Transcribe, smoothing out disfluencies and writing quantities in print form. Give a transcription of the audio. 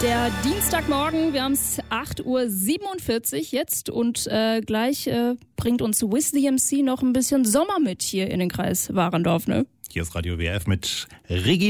Der Dienstagmorgen, wir haben es 8:47 Uhr jetzt und gleich bringt uns With the MC noch ein bisschen Sommer mit hier in den Kreis Warendorf, ne? Hier ist Radio WRF mit Regina.